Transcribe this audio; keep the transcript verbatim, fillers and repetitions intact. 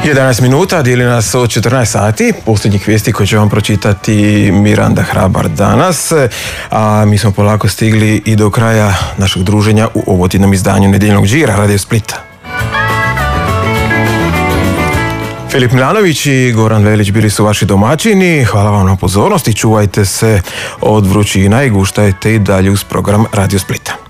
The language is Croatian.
jedanaest minuta, dijeli nas od četrnaest sati, posljednjih vijesti koje će vam pročitati Miranda Hrabar danas, a mi smo polako stigli i do kraja našeg druženja u ovotjednom izdanju Nedjeljnog žira Radio Splita. Filip Milanović i Goran Velić bili su vaši domaćini, hvala vam na pozornosti, čuvajte se od vrućina i guštajte i dalje uz program Radio Splita.